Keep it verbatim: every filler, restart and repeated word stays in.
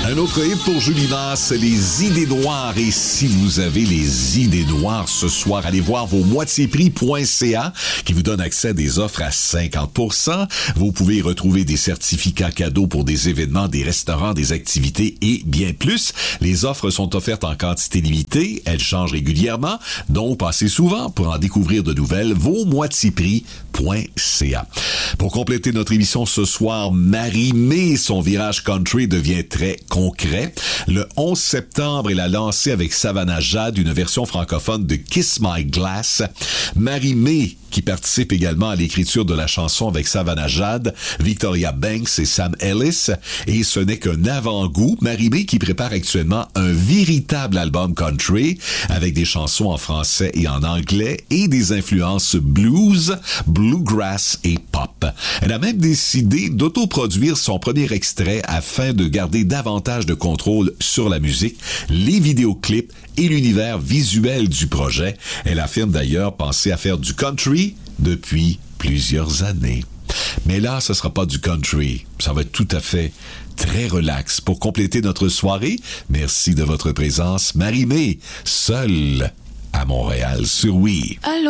Un autre hit pour Julie Masse, les idées noires. Et si vous avez les idées noires ce soir, allez voir vos moitiés-prix point c a qui vous donne accès à des offres à cinquante pour cent. Vous pouvez y retrouver des certificats cadeaux pour des événements, des restaurants, des activités et bien plus. Les offres sont offertes en quantité limitée. Elles changent régulièrement. Donc, passez souvent pour en découvrir de nouvelles. Vos moitiés-prix point c a. Pour compléter notre émission ce soir, Marie-Mé, son virage country devient très concret. Le onze septembre, elle a lancé avec Savannah Jade une version francophone de Kiss My Glass. Marie-Mé, qui participe également à l'écriture de la chanson avec Savannah Jade, Victoria Banks et Sam Ellis. Et ce n'est qu'un avant-goût. Marie-Mé qui prépare actuellement un véritable album country avec des chansons en français et en anglais et des influences blues, bluegrass et pop. Elle a même décidé d'autoproduire son premier extrait afin de garder davantage de contrôle sur la musique, les vidéoclips et l'univers visuel du projet. Elle affirme d'ailleurs penser à faire du country depuis plusieurs années. Mais là, ce sera pas du country. Ça va être tout à fait très relax. Pour compléter notre soirée, merci de votre présence. Marie-Mé, seule à Montréal sur Oui. Allô?